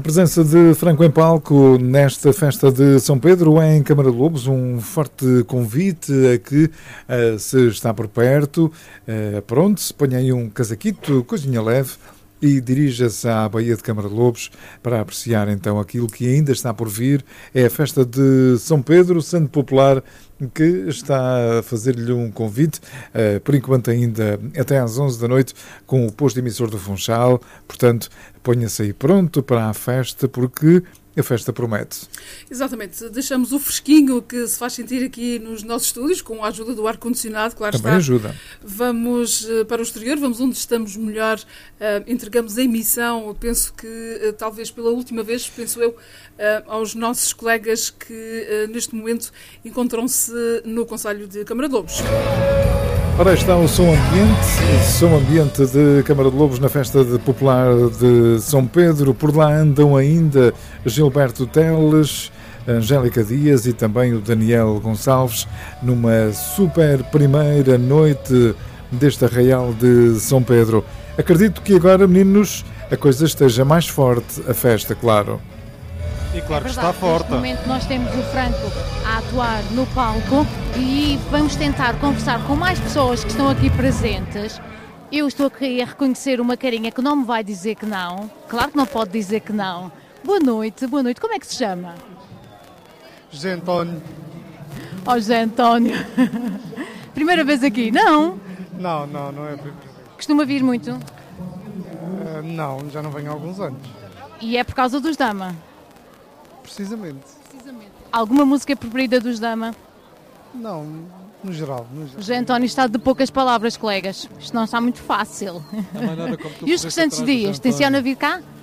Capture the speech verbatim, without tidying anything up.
A presença de Franco em palco nesta festa de São Pedro em Câmara de Lobos, um forte convite a que, uh, se está por perto, uh, pronto, se ponha aí um casaquito, coisinha leve, e dirija-se à Baía de Câmara de Lobos para apreciar então aquilo que ainda está por vir. É a festa de São Pedro, Santo Popular, que está a fazer-lhe um convite, uh, por enquanto ainda até às onze da noite, com o posto emissor do Funchal. Portanto, ponha-se aí pronto para a festa, porque a festa promete. Exatamente. Deixamos o fresquinho que se faz sentir aqui nos nossos estúdios, com a ajuda do ar-condicionado, claro Também está. ajuda. Vamos uh, para o exterior, vamos onde estamos melhor, uh, entregamos a emissão, penso que, uh, talvez pela última vez, penso eu, uh, aos nossos colegas que uh, neste momento encontram-se no Concelho de Câmara de Lobos. Ora, está o som ambiente, o som ambiente de Câmara de Lobos na festa de popular de São Pedro. Por lá andam ainda Gilberto Teles, Angélica Dias e também o Daniel Gonçalves, numa super primeira noite deste arraial de São Pedro. Acredito que agora, meninos, a coisa esteja mais forte, a festa, claro. E claro É que verdade, está forte. neste momento nós temos o Franco a atuar no palco e vamos tentar conversar com mais pessoas que estão aqui presentes. Eu estou aqui a reconhecer uma carinha que não me vai dizer que não. Claro que não pode dizer que não. Boa noite, boa noite. Como é que se chama? José António. Oh, José António. Primeira vez aqui? Não? Não, não, não é a primeira vez. Costuma vir muito? Uh, não, já não venho há alguns anos. E é por causa dos Dama? Precisamente. Alguma música preferida dos Dama? Não, no geral. No O geral. José António está de poucas palavras, colegas. Isto não está muito fácil. Não há nada como tu E os correste restantes atrás do dias? José Tenciona António. vir cá?